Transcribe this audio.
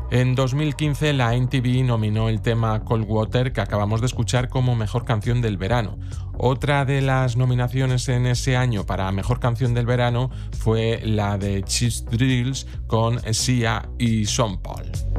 En 2015 la MTV nominó el tema Cold Water que acabamos de escuchar como mejor canción del verano. Otra de las nominaciones en ese año para mejor canción del verano fue la de Cheese Drills con Sia y Sean Paul.